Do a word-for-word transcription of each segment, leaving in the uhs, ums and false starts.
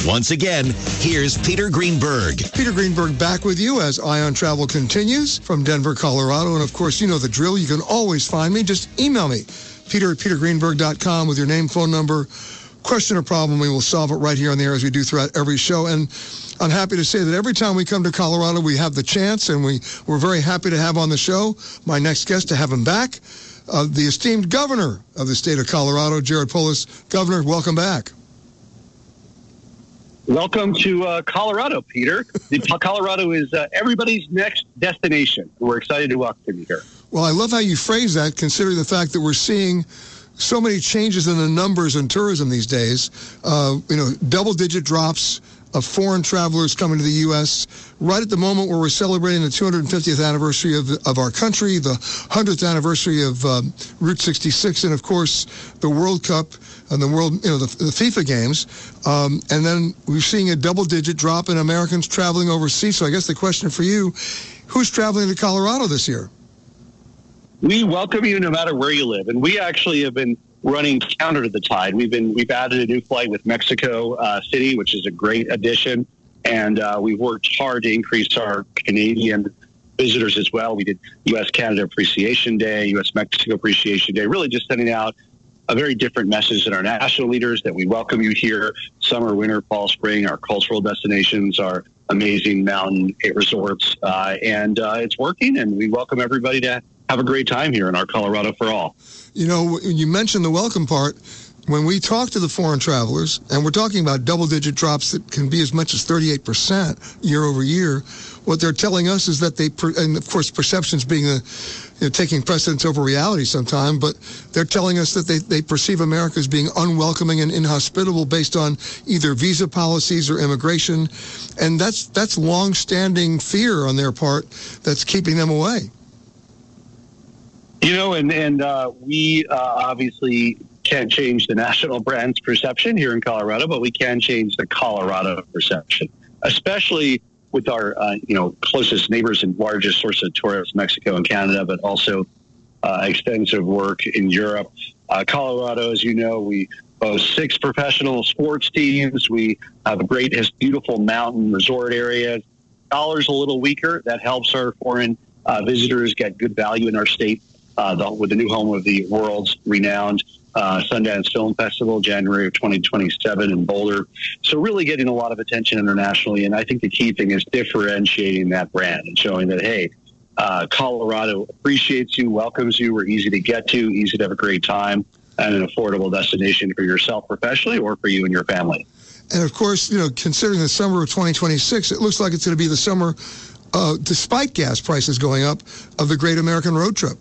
Once again, here's Peter Greenberg. Peter Greenberg back with you as Ion Travel continues from Denver, Colorado. And of course, you know the drill. You can always find me. Just email me, peter at peter greenberg dot com with your name, phone number, question or problem. We will solve it right here on the air as we do throughout every show. And I'm happy to say that every time we come to Colorado, we have the chance, and we, we're very happy to have on the show my next guest, to have him back, uh, the esteemed governor of the state of Colorado, Jared Polis. Governor, welcome back. Welcome to uh, Colorado, Peter. The, Colorado is uh, everybody's next destination. We're excited to welcome you here. Well, I love how you phrase that, considering the fact that we're seeing so many changes in the numbers in tourism these days. Uh, you know, double-digit drops of foreign travelers coming to the U S right at the moment where we're celebrating the two hundred fiftieth anniversary of, of our country, the one hundredth anniversary of um, Route sixty-six, and of course the World Cup and the world, you know, the, the FIFA games. Um, and then we're seeing a double-digit drop in Americans traveling overseas. So I guess the question for you, who's traveling to Colorado this year? We welcome you no matter where you live, and we actually have been running counter to the tide. We've been we've added a new flight with Mexico uh, City, which is a great addition, and uh, we've worked hard to increase our Canadian visitors as well. We did U S Canada Appreciation Day, U S Mexico Appreciation Day, really just sending out a very different message than our national leaders that we welcome you here. Summer, winter, fall, spring, our cultural destinations, our amazing mountain resorts, uh, and uh, it's working, and we welcome everybody to have a great time here in our Colorado for all. You know, you mentioned the welcome part. When we talk to the foreign travelers, and we're talking about double-digit drops that can be as much as thirty-eight percent year over year, what they're telling us is that they, per, and of course perceptions being a, you know, taking precedence over reality sometime, but they're telling us that they, they perceive America as being unwelcoming and inhospitable based on either visa policies or immigration, and that's that's long-standing fear on their part that's keeping them away. You know, and, and uh, we uh, obviously can't change the national brand's perception here in Colorado, but we can change the Colorado perception, especially with our, uh, you know, closest neighbors and largest source of tourists, Mexico and Canada, but also uh, extensive work in Europe. Uh, Colorado, as you know, we boast six professional sports teams. We have a great, beautiful mountain resort area. Dollar's a little weaker. That helps our foreign uh, visitors get good value in our state. Uh, the, with the new home of the world's renowned uh, Sundance Film Festival, January of twenty twenty-seven in Boulder. So really getting a lot of attention internationally. And I think the key thing is differentiating that brand and showing that, hey, uh, Colorado appreciates you, welcomes you. We're easy to get to, easy to have a great time, and an affordable destination for yourself professionally or for you and your family. And of course, you know, considering the summer of twenty twenty-six, it looks like it's going to be the summer, uh, despite gas prices going up, of the Great American Road Trip.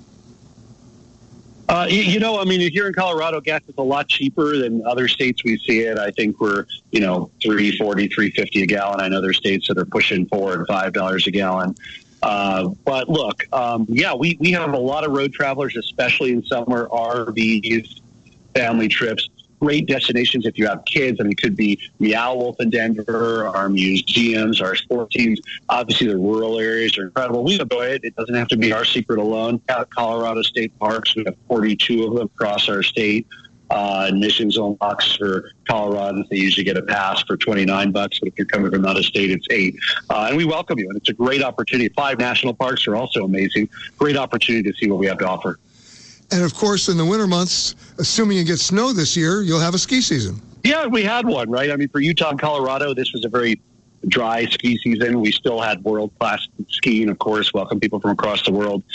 Uh, you, you know, I mean, here in Colorado, gas is a lot cheaper than other states we see it. I think we're, you know, three forty, three fifty a gallon. I know there's states that are pushing four and five dollars a gallon. Uh, but look, um, yeah, we, we have a lot of road travelers, especially in summer, R Vs, family trips. Great destinations if you have kids. I mean, it could be Meow Wolf in Denver, our museums, our sports teams. Obviously, the rural areas are incredible. We enjoy it. It doesn't have to be our secret alone. At Colorado State Parks, we have forty-two of them across our state. Uh, admissions on box for Coloradans, they usually get a pass for twenty-nine bucks, but if you're coming from out of state, it's eight. Uh, and we welcome you, and it's a great opportunity. Five national parks are also amazing. Great opportunity to see what we have to offer. And, of course, in the winter months, assuming you get snow this year, you'll have a ski season. Yeah, we had one, right? I mean, for Utah and Colorado, this was a very dry ski season. We still had world-class skiing, of course, welcome people from across the world.